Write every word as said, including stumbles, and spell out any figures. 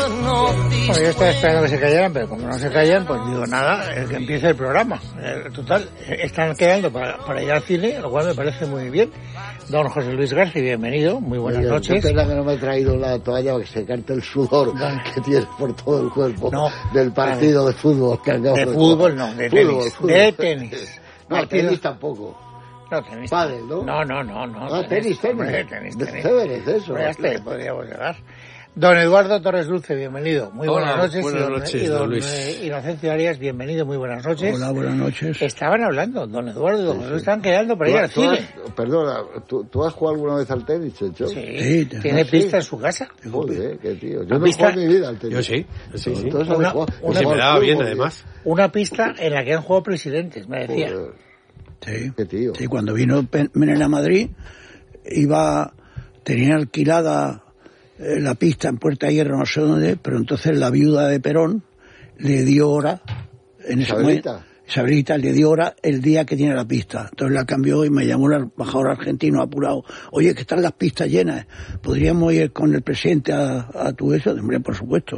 Bueno, yo estaba esperando que se callaran, pero como no se callan, pues digo nada, el que empiece el programa. Eh, total, están quedando para, para ir al cine, lo cual me parece muy bien. Don José Luis García, bienvenido, muy buenas Oye, noches. Qué pena que no me he traído la toalla para que secarte el sudor no. que tienes por todo el cuerpo no, del partido no. de fútbol que acabo de de fútbol no, de fútbol, tenis. Fútbol. De tenis. No, Partido... tenis tampoco. No, tenis. Pádel, ¿no? No, no, no, no. Ah, tenis, tenis. Hombre, tenis, tenis. tenis. tenis. eso. Pues ya está, podríamos llegar. Don Eduardo Torres Dulce, bienvenido. Muy buenas Hola, noches. Buenas y don, noches, y don, don Luis. Inocencio Arias, bienvenido, muy buenas noches. Hola, buenas noches. Estaban hablando, don Eduardo y don José, sí, sí. están quedando para ir al cine. Has, perdona, ¿tú, ¿tú has jugado alguna vez al tenis, Checho? Sí, sí tiene no, pista sí. en su casa. Joder, qué tío. Yo no he jugado en mi vida al tenis. Yo sí, sí, sí. Entonces, una, jugado, una, se me daba bien, además. Una pista en la que han jugado presidentes, me decía. Joder. Sí, qué tío. Sí, cuando vino Menem a Madrid, iba, tenía alquilada eh, la pista en Puerta Hierro, no sé dónde, pero entonces la viuda de Perón le dio hora, en ese momento, Isabelita le dio hora el día que tiene la pista. Entonces la cambió y me llamó el embajador argentino apurado. Oye, que están las pistas llenas, ¿podríamos ir con el presidente a, a tu eso? Hombre, por supuesto.